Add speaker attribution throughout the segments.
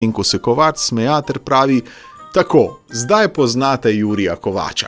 Speaker 1: In ko se Kovač smeja ter pravi: tako, zdaj poznate Jurija Kovača.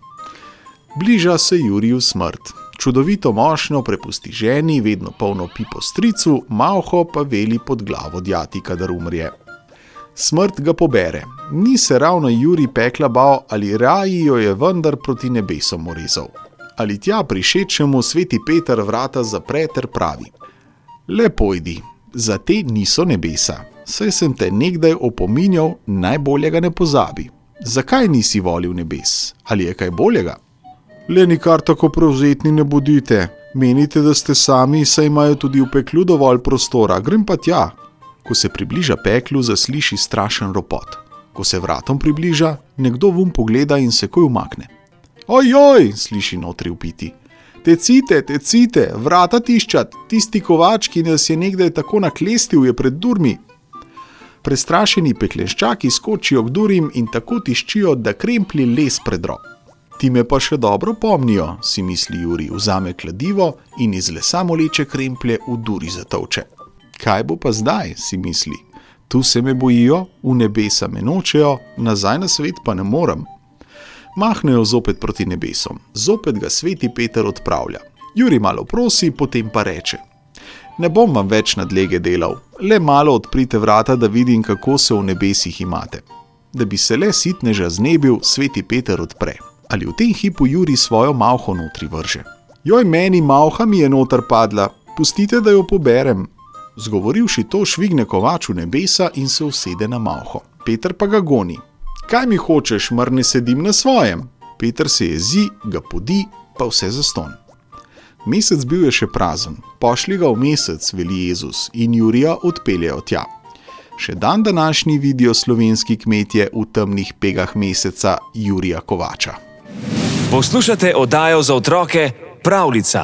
Speaker 1: Bliža se Juriju smrt. Čudovito mošnjo prepusti ženi, vedno polno pipo stricu, malho pa veli pod glavo djati, kadar umrje. Smrt ga pobere. Ni se ravno Jurij pekla bal, ali raji jo je vendar proti nebesom urezal. Ali tja prišečemu sveti Peter vrata zapre ter pravi: le pojdi, za te niso nebesa, saj sem te nekdaj opominjal, najbolje ga ne pozabi. Zakaj nisi volil nebes? Ali je kaj boljega? Le nikar tako prevzetni ne bodite. Menite, da ste sami, saj imajo tudi v peklu dovolj prostora, grem pa tja. Ko se približa peklu, zasliši strašen ropot. Ko se vratom približa, nekdo vun pogleda in se koj umakne. Ojoj, sliši notri vpiti. Tecite, vrata tiščat, tisti Kovač, ki nas je nekdaj tako naklestil, je pred durmi. Prestrašeni peklenščaki skočijo k durim in tako tiščijo, da kremplji les predro. Ti me pa še dobro pomnijo, si misli Jurij, vzame kladivo in iz lesa moleče kremplje v duri zatolče. Kaj bo pa zdaj, si misli, tu se me bojijo, v nebesa me nočejo, nazaj na svet pa ne morem. Mahnejo zopet proti nebesom, zopet ga sveti Peter odpravlja. Jurij malo prosi, potem pa reče: ne bom vam več nadlege delal, le malo odprite vrata, da vidim, kako se v nebesih imate. Da bi se le sitneža znebil, sveti Peter odpre. Ali v tem hipu Jurij svojo malho notri vrže. Joj, meni malha mi je noter padla, pustite, da jo poberem. Zgovorivši to, švigne Kovač v nebesa in se usede na malho. Peter pa ga goni. Kaj mi hočeš, mar ne sedim na svojem? Peter se jezi, ga podi, pa vse zastonj. Mesec bil je še prazen, pošli ga v mesec, veli Jezus, in Jurija odpeljejo tja. Še dan današnji vidijo slovenski kmetje v temnih pegah meseca Jurija Kovača.
Speaker 2: Poslušate oddajo za otroke Pravljica.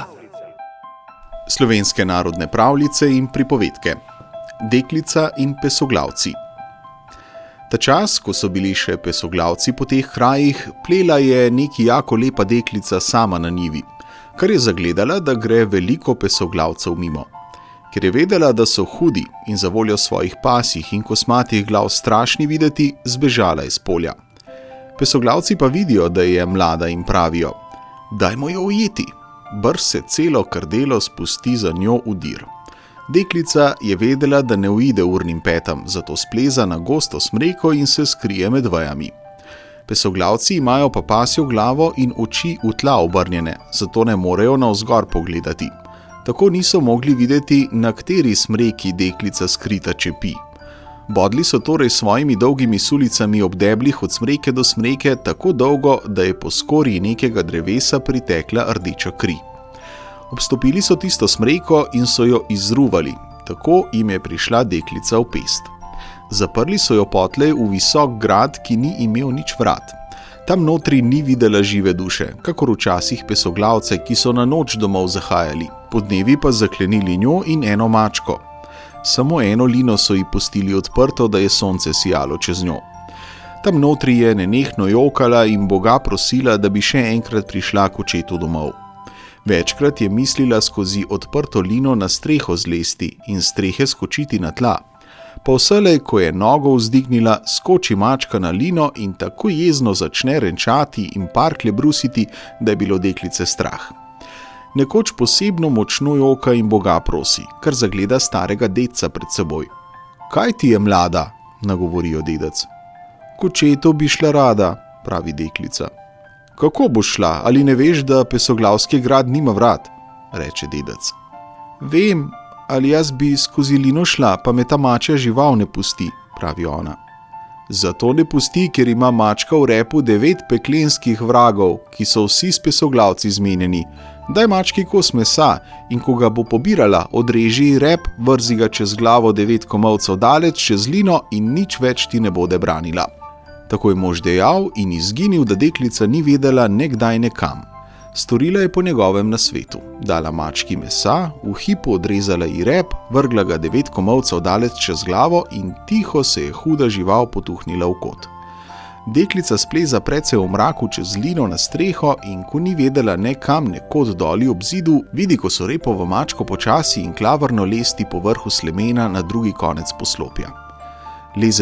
Speaker 1: Slovenske narodne pravljice in pripovedke. Deklica in pesoglavci. Ta čas, ko so bili še pesoglavci po teh krajih, plela je neki jako lepa deklica sama na njivi, kar je zagledala, da gre veliko pesoglavcev mimo. Ker je vedela, da so hudi in za voljo svojih pasjih in kosmatih glav strašni videti, zbežala iz polja. Pesoglavci pa vidijo, da je mlada in pravijo: dajmo jo ujeti. Brž se celo krdelo spusti za njo v dir. Deklica je vedela, da ne uide urnim petam, zato spleza na gosto smreko in se skrije med vejami. Pesoglavci imajo pa pasjo glavo in oči v tla obrnjene, zato ne morejo navzgor pogledati. Tako niso mogli videti, na kateri smreki deklica skrita čepi. Bodli so torej svojimi dolgimi sulicami ob deblih od smreke do smreke tako dolgo, da je po skorji nekega drevesa pritekla rdeča kri. Obstopili so tisto smreko in so jo izruvali, tako jim je prišla deklica v pest. Zaprli so jo potlej v visok grad, ki ni imel nič vrat. Tam notri ni videla žive duše, kakor včasih pesoglavce, ki so na noč domov zahajali, podnevi pa zaklenili njo in eno mačko. Samo eno lino so ji pustili odprto, da je sonce sijalo čez njo. Tam notri je nenehno jokala in Boga prosila, da bi še enkrat prišla k očetu domov. Večkrat je mislila skozi odprto lino na streho zlesti in strehe skočiti na tla. Pa vselej, ko je nogo vzdignila, skoči mačka na lino in tako jezno začne renčati in parklje brusiti, da je bilo deklice strah. Nekoč posebno močno joka in Boga prosi, kar zagleda starega dedca pred seboj. Kaj ti je, mlada? Nagovorijo dedec. K očetu bi šla rada, pravi deklica. Kako boš šla, ali ne veš, da pesoglavski grad nima vrat? Reče dedec. Vem, ali jaz bi skozi lino šla, pa me ta mačja žival ne pusti, pravi ona. Zato ne pusti, ker ima mačka v repu 9 peklenskih vragov, ki so vsi s pesoglavci zmenjeni. Daj mački kos mesa in ko ga bo pobirala, odreži rep, vrzi ga čez glavo 9 komolcev daleč čez lino in nič več ti ne bode branila. Tako je mož dejal in izginil, da deklica ni vedela nekdaj nekam. Storila je po njegovem nasvetu. Dala mački mesa, v hipu odrezala ji rep, vrgla ga 9 komolcev daleč čez glavo in tiho se je huda žival potuhnila v kot. Deklica spleza precej v mraku čez lino na streho in ko ni vedela ne kam, ne kod doli ob zidu, vidi, ko so repovo mačko počasi in klavrno lesti po vrhu slemena na drugi konec poslopja. leze